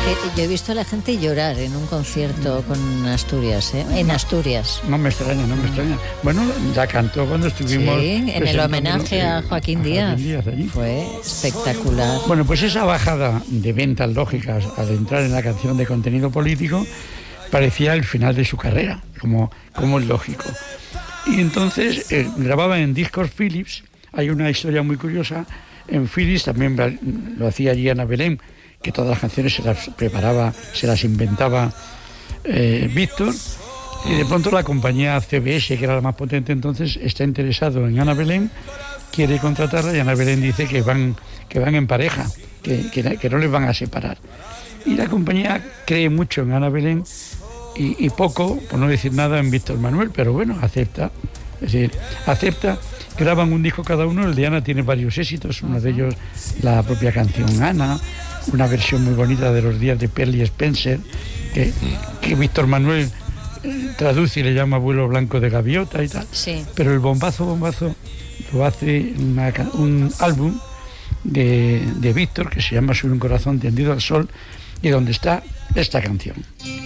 Yo he visto a la gente llorar en un concierto con Asturias, en Asturias. No me extraña. Bueno, ya cantó cuando estuvimos... Sí, en el homenaje a Joaquín Díaz. Allí. Fue espectacular. Bueno, pues esa bajada de ventas lógicas al entrar en la canción de contenido político parecía el final de su carrera, como es lógico. Y entonces grababa en discos Philips. Hay una historia muy curiosa. En Philips también lo hacía allí Ana Belén, que todas las canciones se las preparaba, se las inventaba Víctor, y de pronto la compañía CBS, que era la más potente entonces, está interesado en Ana Belén, quiere contratarla, y Ana Belén dice que van en pareja, que no les van a separar. Y la compañía cree mucho en Ana Belén y poco, por no decir nada, en Víctor Manuel, pero bueno, acepta. Es decir, acepta, graban un disco cada uno. El de Ana tiene varios éxitos, uno de ellos la propia canción Ana, una versión muy bonita de Los días de Perley Spencer, que Víctor Manuel traduce y le llama Vuelo blanco de gaviota y tal. Sí. Pero el bombazo lo hace un álbum de Víctor, que se llama Sobre un corazón tendido al sol, y donde está esta canción.